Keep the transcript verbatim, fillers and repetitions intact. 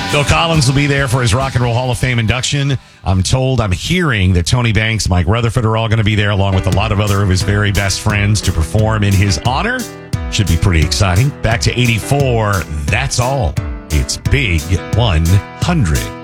Phil Collins will be there for his Rock and Roll Hall of Fame induction. I'm told, I'm hearing that Tony Banks, Mike Rutherford are all going to be there, along with a lot of other of his very best friends to perform in his honor. Should be pretty exciting. Back to eighty-four. That's all. It's Big one hundred.